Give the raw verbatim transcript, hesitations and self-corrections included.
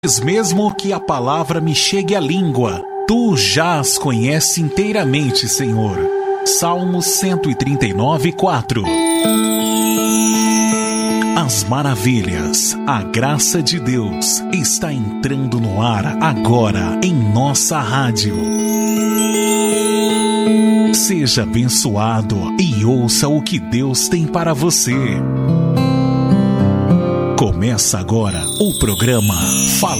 Mesmo que a palavra me chegue à língua, tu já as conhece inteiramente, Senhor. Salmo cento e trinta e nove, quatro. As maravilhas, a graça de Deus está entrando no ar agora em nossa rádio. Seja abençoado e ouça o que Deus tem para você. Começa agora o programa Fala